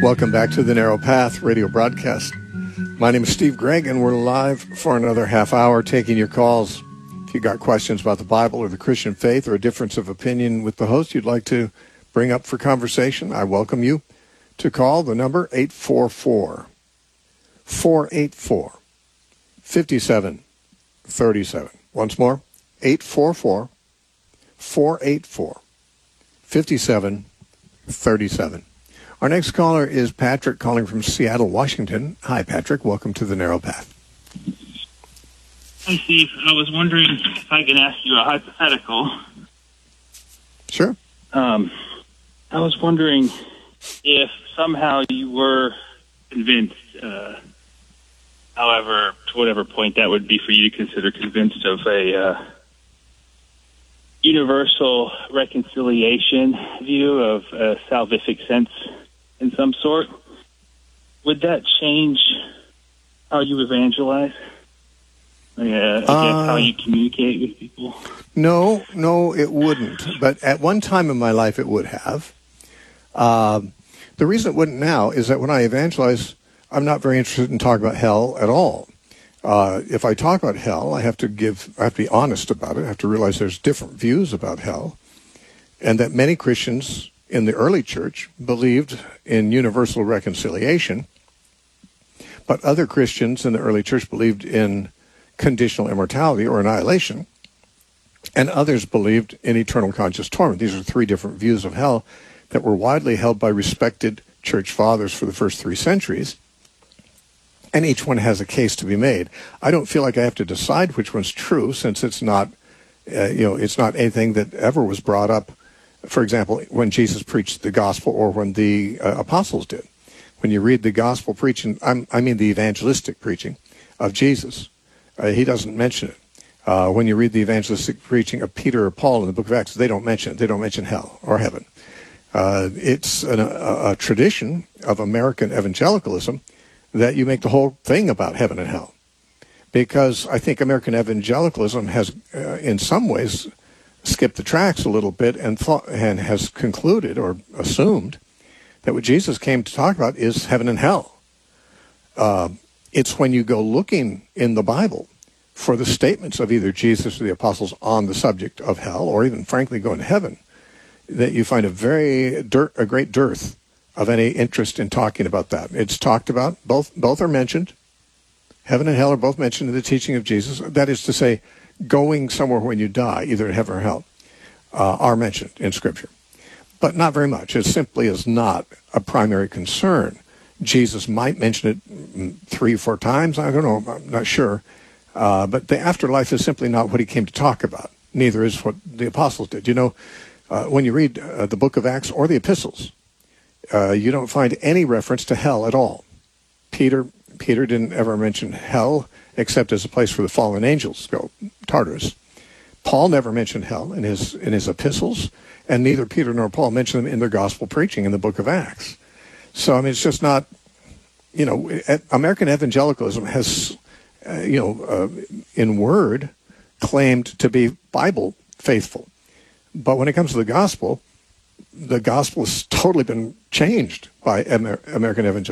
Welcome back to the Narrow Path radio broadcast. My name is Steve Gregg, and we're live for another half hour taking your calls. If you got questions about the Bible or the Christian faith or a difference of opinion with the host you'd like to bring up for conversation, I welcome you to call the number 844-484-5737. Once more, 844-484-5737. Our next caller is Patrick calling from Seattle, Washington. Hi, Patrick. Welcome to the Narrow Path. Hi, Steve. I was wondering if I can ask you a hypothetical. Sure. I was wondering if somehow you were convinced, however, to whatever point that would be for you to consider convinced of a universal reconciliation view of a salvific sense in some sort, would that change how you evangelize? I guess how you communicate with people? No, it wouldn't. But at one time in my life, it would have. The reason it wouldn't now is that when I evangelize, I'm not very interested in talking about hell at all. If I talk about hell, I have to be honest about it. I have to realize there's different views about hell, and that many Christians in the early church believed in universal reconciliation, but other Christians in the early church believed in conditional immortality or annihilation, and others believed in eternal conscious torment. These are three different views of hell that were widely held by respected church fathers for the first 3 centuries. And each one has a case to be made. I don't feel like I have to decide which one's true, since it's not, it's not anything that ever was brought up. For example, when Jesus preached the gospel, or when the apostles did. When you read the gospel preaching, I mean the evangelistic preaching of Jesus, he doesn't mention it. When you read the evangelistic preaching of Peter or Paul in the book of Acts, they don't mention it. They don't mention hell or heaven. It's a tradition of American evangelicalism that you make the whole thing about heaven and hell. Because I think American evangelicalism has, in some ways, skipped the tracks a little bit and has concluded or assumed that what Jesus came to talk about is heaven and hell. It's when you go looking in the Bible for the statements of either Jesus or the apostles on the subject of hell, or even, frankly, going to heaven, that you find a great dearth of any interest in talking about that. It's talked about. Both are mentioned. Heaven and hell are both mentioned in the teaching of Jesus. That is to say, going somewhere when you die, either in heaven or hell, are mentioned in Scripture. But not very much. It simply is not a primary concern. Jesus might mention it 3 or 4 times. I don't know. I'm not sure. But the afterlife is simply not what he came to talk about. Neither is what the apostles did. When you read the book of Acts or the epistles, you don't find any reference to hell at all. Peter didn't ever mention hell except as a place where the fallen angels go, Tartarus. Paul never mentioned hell in his epistles, and neither Peter nor Paul mentioned them in their gospel preaching in the book of Acts. So, it's just not, American evangelicalism has, in word, claimed to be Bible faithful. But when it comes to the gospel has totally been changed by American evangelicalism.